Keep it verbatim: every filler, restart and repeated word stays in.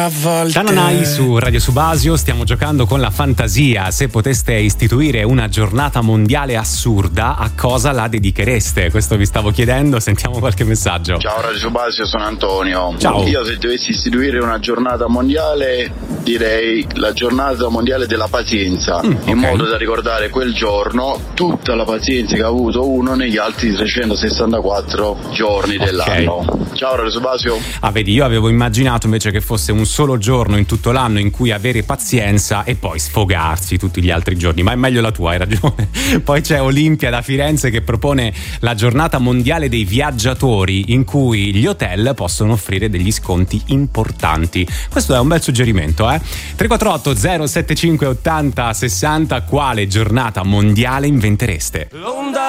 Tananai su Radio Subasio, stiamo giocando con la fantasia. Se poteste istituire una giornata mondiale assurda, a cosa la dedichereste? Questo vi stavo chiedendo, sentiamo qualche messaggio. Ciao Radio Subasio, sono Antonio. Ciao. Io se dovessi istituire una giornata mondiale direi la giornata mondiale della pazienza, mm, in okay. modo da ricordare quel giorno tutta la pazienza che ha avuto uno negli altri trecentosessantaquattro giorni okay. dell'anno. Ciao Radio Subasio. Ah, vedi, io avevo immaginato invece che fosse un solo giorno in tutto l'anno in cui avere pazienza e poi sfogarsi tutti gli altri giorni, ma è meglio la tua, hai ragione. Poi c'è Olimpia da Firenze che propone la giornata mondiale dei viaggiatori, in cui gli hotel possono offrire degli sconti importanti. Questo è un bel suggerimento, eh? tre quattro otto zero sette cinque ottanta sessanta, quale giornata mondiale inventereste?